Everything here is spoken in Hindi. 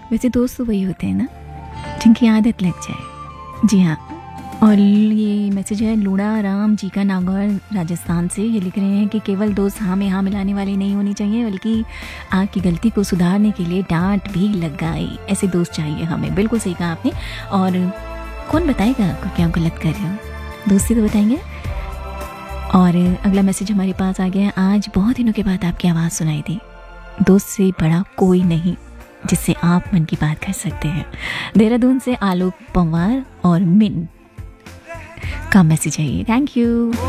वैसे दोस्त तो वही होते हैं ना जिनकी आदत लग जाए। जी हाँ, और ये मैसेज है लूड़ा राम जी का, नागौर राजस्थान से। ये लिख रहे हैं कि केवल दोस्त हाँ में हाँ मिलाने वाली नहीं होनी चाहिए, बल्कि आपकी गलती को सुधारने के लिए डांट भी लगाए, ऐसे दोस्त चाहिए हमें। बिल्कुल सही कहा आपने। और कौन बताएगा आपको क्या गलत कर रहे हो, दोस्ती तो बताएंगे। और अगला मैसेज हमारे पास आ गया है, आज बहुत दिनों के बाद आपकी आवाज़ सुनाई दी, दोस्त से बड़ा कोई नहीं जिससे आप मन की बात कर सकते हैं। देहरादून से आलोक पंवार और मिन का मैसेज है ये। Thank you.